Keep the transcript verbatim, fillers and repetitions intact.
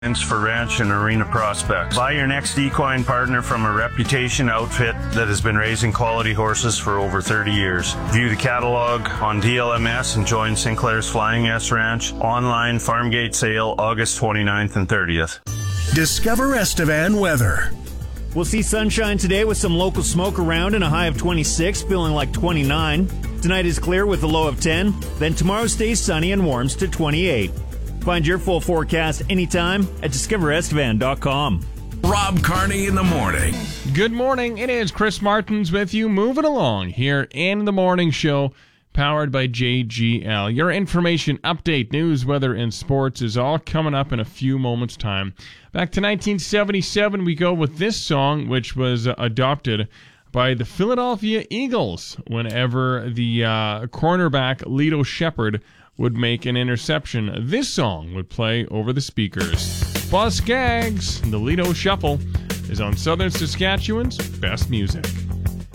for ranch and arena prospects. Buy your next equine partner from a reputation outfit that has been raising quality horses for over thirty years. View the catalog on D L M S and join Sinclair's Flying S Ranch online farm gate sale August twenty-ninth and thirtieth. Discover Estevan weather. We'll see sunshine today with some local smoke around and a high of twenty-six, feeling like twenty-nine. Tonight is clear with a low of ten. Then tomorrow stays sunny and warms to twenty-eight. Find your full forecast anytime at discover estevan dot com. Rob Carney in the morning. Good morning. It is Chris Martins with you, moving along here in the morning show, powered by J G L. Your information, update, news, weather, and sports is all coming up in a few moments' time. Back to nineteen seventy-seven, we go with this song, which was uh, adopted by the Philadelphia Eagles whenever the uh, cornerback Lito Shepherd would make an interception. This song would play over the speakers. Bus Gags, the Lito Shuffle, is on Southern Saskatchewan's Best Music.